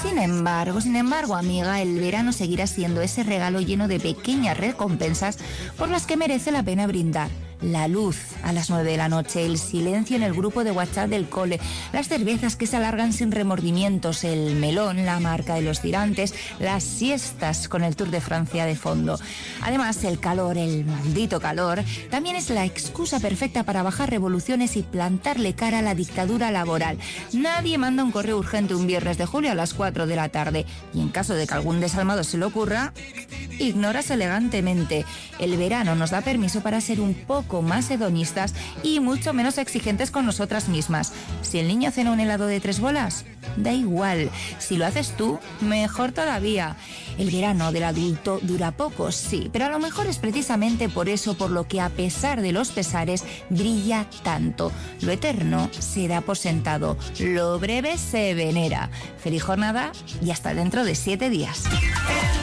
Sin embargo, amiga, el verano seguirá siendo ese regalo lleno de pequeñas recompensas por las que merece la pena brindar. La luz a las 9 de la noche, el silencio en el grupo de WhatsApp del cole, las cervezas que se alargan sin remordimientos, el melón, la marca de los tirantes, las siestas con el Tour de Francia de fondo. Además, el calor, el maldito calor, también es la excusa perfecta para bajar revoluciones y plantarle cara a la dictadura laboral. Nadie manda un correo urgente un viernes de julio a las 4 de la tarde. Y en caso de que algún desalmado se le ocurra, ignoras elegantemente. El verano nos da permiso para ser un poco más hedonistas y mucho menos exigentes con nosotras mismas. Si el niño cena un helado de 3 bolas, da igual. Si lo haces tú, mejor todavía. El verano del adulto dura poco, sí, pero a lo mejor es precisamente por eso por lo que, a pesar de los pesares, brilla tanto. Lo eterno se da por sentado, lo breve se venera. Feliz jornada y hasta dentro de 7 días.